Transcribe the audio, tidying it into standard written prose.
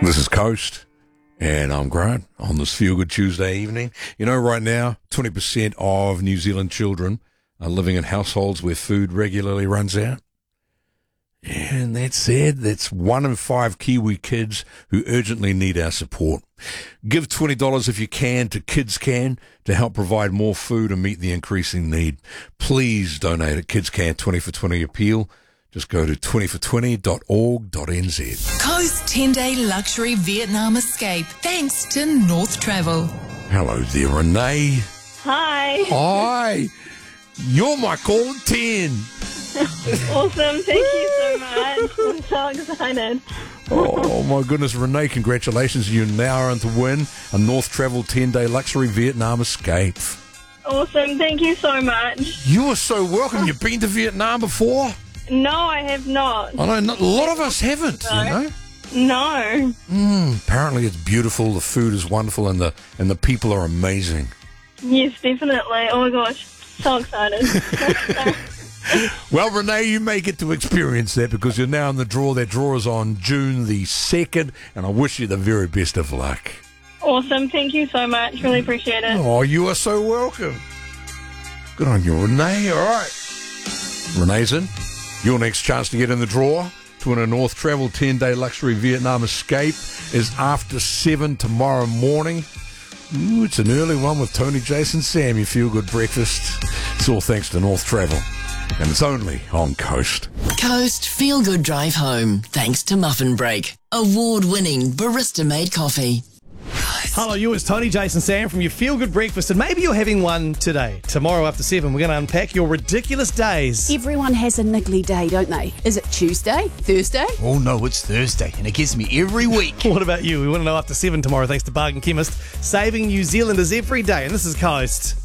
This is Coast, and I'm Grant on this Feel Good Tuesday evening. You know, right now, 20% of New Zealand children are living in households where food regularly runs out. And that said, that's 1 in 5 Kiwi kids who urgently need our support. Give $20 if you can to Kids Can to help provide more food and meet the increasing need. Please donate at Kids Can 20 for 20 appeal. Just go to 20for20.org.nz. Coast 10-day luxury Vietnam escape thanks to North Travel. Hello there, Renee. Hi. Hi. You're my call 10. Awesome. Thank you so much. I'm so excited. Oh, my goodness, Renee, congratulations. You now are in to win a North Travel 10-day luxury Vietnam escape. Awesome. Thank you so much. You are so welcome. You've been to Vietnam before? No, I have not. I know, a lot of us haven't, you know? No. Apparently it's beautiful, the food is wonderful, and the people are amazing. Yes, definitely. Oh my gosh. So excited. Well, Renee, you may get to experience that because you're now in the draw. That draw is on June the 2nd, and I wish you the very best of luck. Awesome. Thank you so much. Really appreciate it. Oh, you are so welcome. Good on you, Renee. All right. Renee's in. Your next chance to get in the draw to win a North Travel 10-day luxury Vietnam escape is after 7 tomorrow morning. Ooh, it's an early one with Tony, Jason, Sam, your feel-good breakfast. It's all thanks to North Travel. And it's only on Coast. Coast Feel Good Drive Home thanks to Muffin Break. Award-winning barista-made coffee. Hello, you. It's Tony, Jason, Sam from your Feel Good Breakfast, and maybe you're having one today. Tomorrow after 7, we're going to unpack your ridiculous days. Everyone has a niggly day, don't they? Is it Tuesday? Thursday? Oh no, it's Thursday, and it gets me every week. What about you? We want to know after 7 tomorrow, thanks to Bargain Chemist, saving New Zealanders every day, and this is Coast.